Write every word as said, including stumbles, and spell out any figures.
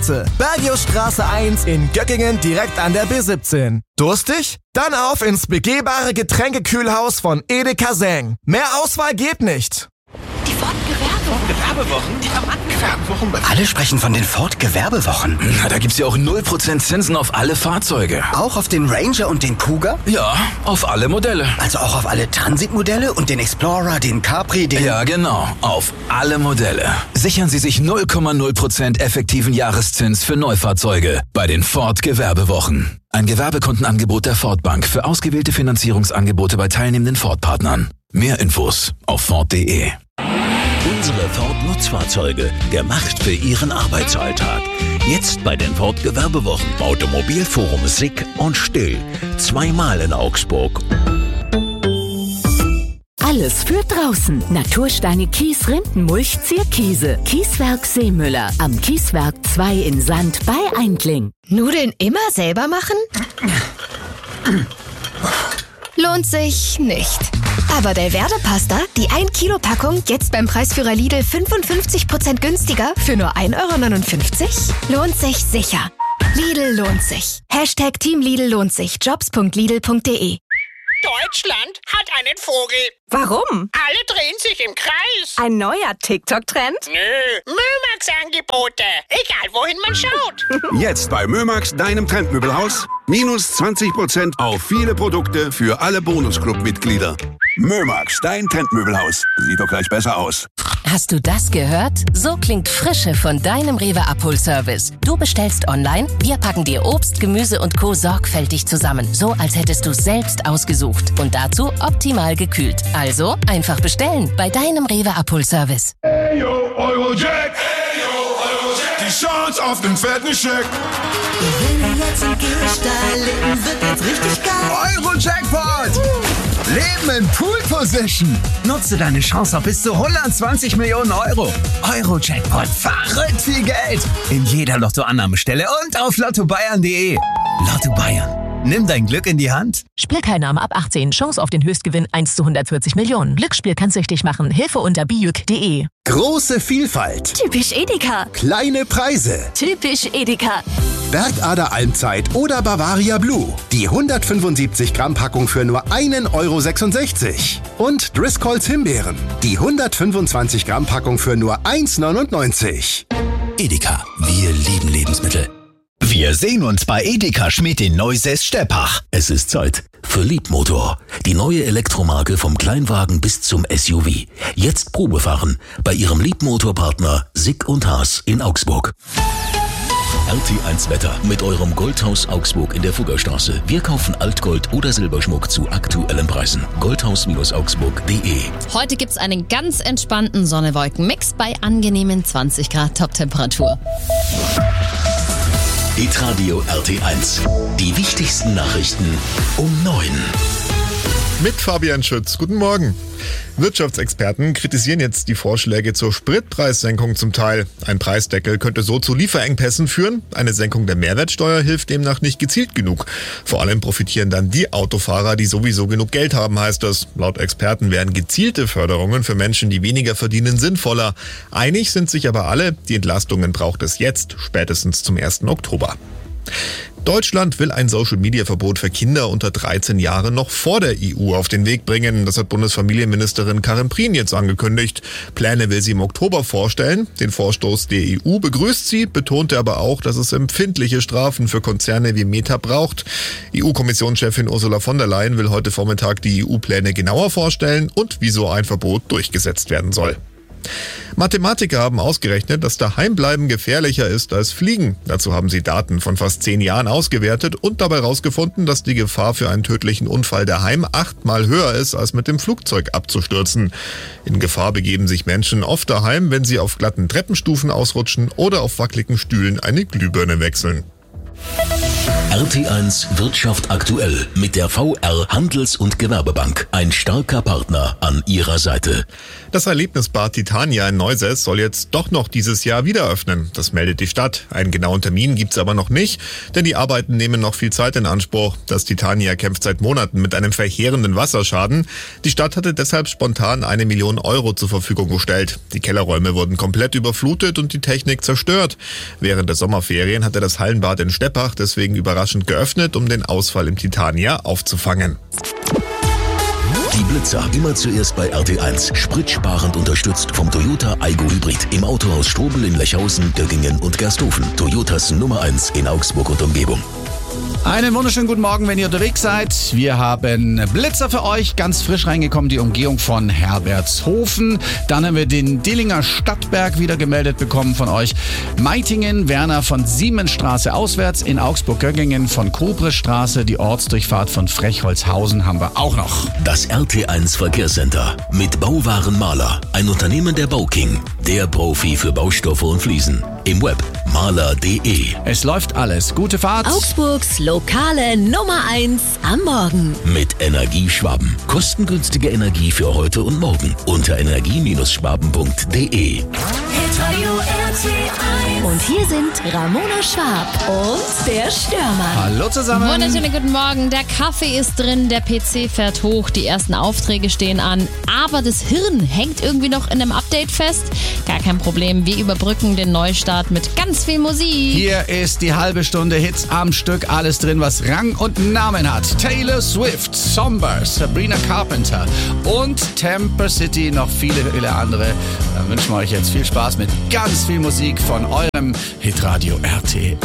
Bergiusstraße eins in Göckingen direkt an der B siebzehn. Durstig? Dann auf ins begehbare Getränkekühlhaus von Edeka Seng. Mehr Auswahl geht nicht. Die Ford Gewerbewochen. Gewerbewochen? Die Gewerbewochen. Alle sprechen von den Ford Gewerbewochen. Na, da gibt's ja auch null Prozent Zinsen auf alle Fahrzeuge. Auch auf den Ranger und den Kuga? Ja, auf alle Modelle. Also auch auf alle Transitmodelle und den Explorer, den Capri, den... Ja, genau. Auf alle Modelle. Sichern Sie sich null Komma null Prozent effektiven Jahreszins für Neufahrzeuge bei den Ford Gewerbewochen. Ein Gewerbekundenangebot der Ford Bank für ausgewählte Finanzierungsangebote bei teilnehmenden Ford-Partnern. Mehr Infos auf Ford punkt de. Unsere Ford-Nutzfahrzeuge, gemacht für Ihren Arbeitsalltag. Jetzt bei den Ford Gewerbewochen. Automobilforum Sick und Still. Zweimal in Augsburg. Alles für draußen. Natursteine Kies, Rindenmulch, Zierkiese. Kieswerk Seemüller. Am Kieswerk zwei in Sand bei Eindling. Nudeln immer selber machen? Lohnt sich nicht. Aber Delverde Pasta, die ein Kilo Packung, jetzt beim Preisführer Lidl fünfundfünfzig Prozent günstiger für nur ein Euro neunundfünfzig? Lohnt sich sicher. Lidl lohnt sich. Hashtag Team Lidl lohnt sich. jobs punkt lidl punkt de. Deutschland hat einen Vogel. Warum? Alle drehen sich im Kreis. Ein neuer TikTok-Trend? Nö, Mömax-Angebote. Egal, wohin man schaut. Jetzt bei Mömax, deinem Trendmöbelhaus. Minus zwanzig Prozent auf viele Produkte für alle Bonusclub-Mitglieder. Mömax, dein Trendmöbelhaus. Sieht doch gleich besser aus. Hast du das gehört? So klingt Frische von deinem Rewe-Abholservice. Du bestellst online, wir packen dir Obst, Gemüse und Co. sorgfältig zusammen. So, als hättest du es selbst ausgesucht. Und dazu optimal gekühlt. Also, einfach bestellen bei deinem Rewe-Abholservice. Hey yo, Eurojack! Hey yo, Eurojack! Die Chance auf den fetten Scheck! Wenn wir jetzt im Gehstall leben, wird jetzt richtig geil. Euro-Jackpot! Leben in Pool-Position. Nutze deine Chance auf bis zu hundertzwanzig Millionen Euro. Euro-Jackpot. Verrückt viel Geld. In jeder Lottoannahmestelle und auf lotto bayern punkt de. Lotto Bayern. Nimm dein Glück in die Hand. Spielteilnahme ab achtzehn. Chance auf den Höchstgewinn eins zu hundertvierzig Millionen. Glücksspiel kann süchtig machen. Hilfe unter bijuk punkt de. Große Vielfalt. Typisch Edeka. Kleine Preise. Typisch Edeka. Bergader Almzeit oder Bavaria Blue. Die hundertfünfundsiebzig Gramm Packung für nur einen Euro sechsundsechzig. Und Driscolls Himbeeren. Die hundertfünfundzwanzig Gramm Packung für nur eins neunundneunzig. Edeka, wir lieben Lebensmittel. Wir sehen uns bei Edeka Schmidt in Neusäß-Steppach. Es ist Zeit für Liebmotor. Die neue Elektromarke vom Kleinwagen bis zum S U V. Jetzt Probefahren bei Ihrem Liebmotorpartner Sick und Haas in Augsburg. R T eins Wetter mit eurem Goldhaus Augsburg in der Fuggerstraße. Wir kaufen Altgold oder Silberschmuck zu aktuellen Preisen. goldhaus augsburg punkt de. Heute gibt's einen ganz entspannten Sonne-Wolken-Mix bei angenehmen zwanzig Grad Toptemperatur. Hitradio R T eins. Die wichtigsten Nachrichten um neun. Mit Fabian Schütz. Guten Morgen. Wirtschaftsexperten kritisieren jetzt die Vorschläge zur Spritpreissenkung zum Teil. Ein Preisdeckel könnte so zu Lieferengpässen führen. Eine Senkung der Mehrwertsteuer hilft demnach nicht gezielt genug. Vor allem profitieren dann die Autofahrer, die sowieso genug Geld haben, heißt es. Laut Experten wären gezielte Förderungen für Menschen, die weniger verdienen, sinnvoller. Einig sind sich aber alle, die Entlastungen braucht es jetzt, spätestens zum ersten Oktober. Deutschland will ein Social-Media-Verbot für Kinder unter dreizehn Jahren noch vor der E U auf den Weg bringen. Das hat Bundesfamilienministerin Karin Prien jetzt angekündigt. Pläne will sie im Oktober vorstellen. Den Vorstoß der E U begrüßt sie, betonte aber auch, dass es empfindliche Strafen für Konzerne wie Meta braucht. E U-Kommissionschefin Ursula von der Leyen will heute Vormittag die E U-Pläne genauer vorstellen und wie so ein Verbot durchgesetzt werden soll. Mathematiker haben ausgerechnet, dass Daheimbleiben gefährlicher ist als Fliegen. Dazu haben sie Daten von fast zehn Jahren ausgewertet und dabei herausgefunden, dass die Gefahr für einen tödlichen Unfall daheim achtmal höher ist, als mit dem Flugzeug abzustürzen. In Gefahr begeben sich Menschen oft daheim, wenn sie auf glatten Treppenstufen ausrutschen oder auf wackeligen Stühlen eine Glühbirne wechseln. R T eins Wirtschaft aktuell mit der V R Handels- und Gewerbebank. Ein starker Partner an Ihrer Seite. Das Erlebnisbad Titania in Neusäß soll jetzt doch noch dieses Jahr wieder öffnen. Das meldet die Stadt. Einen genauen Termin gibt's aber noch nicht, denn die Arbeiten nehmen noch viel Zeit in Anspruch. Das Titania kämpft seit Monaten mit einem verheerenden Wasserschaden. Die Stadt hatte deshalb spontan eine Million Euro zur Verfügung gestellt. Die Kellerräume wurden komplett überflutet und die Technik zerstört. Während der Sommerferien hatte das Hallenbad in Steppach deswegen überraschend geöffnet, um den Ausfall im Titania aufzufangen. Die Blitzer immer zuerst bei R T eins. Spritsparend unterstützt vom Toyota Aygo Hybrid. Im Autohaus Strobel in Lechhausen, Göggingen und Gersthofen. Toyotas Nummer eins in Augsburg und Umgebung. Einen wunderschönen guten Morgen, wenn ihr unterwegs seid. Wir haben Blitzer für euch, ganz frisch reingekommen, die Umgehung von Herbertshofen. Dann haben wir den Dillinger Stadtberg wieder gemeldet bekommen von euch. Meitingen, Werner von Siemensstraße auswärts, in Augsburg-Göggingen von Kobrestraße, die Ortsdurchfahrt von Frechholzhausen haben wir auch noch. Das R T eins Verkehrscenter mit Bauwaren Maler, ein Unternehmen der Bauking, der Profi für Baustoffe und Fliesen. Im Web maler punkt de. Es läuft alles. Gute Fahrt. Augsburgs lokale Nummer eins am Morgen. Mit Energieschwaben. Kostengünstige Energie für heute und morgen. Unter energie Schwaben punkt de. Und hier sind Ramona Schwab und der Stürmer. Hallo zusammen. Wunderschönen guten Morgen. Der Kaffee ist drin, der P C fährt hoch, die ersten Aufträge stehen an. Aber das Hirn hängt irgendwie noch in einem Update fest. Gar kein Problem. Wir überbrücken den Neustart mit ganz viel Musik. Hier ist die halbe Stunde Hits am Stück. Alles drin, was Rang und Namen hat. Taylor Swift, Somber, Sabrina Carpenter und Temper City. Noch viele, viele andere. Dann wünschen wir euch jetzt viel Spaß mit ganz viel Musik von eurem Hitradio R T.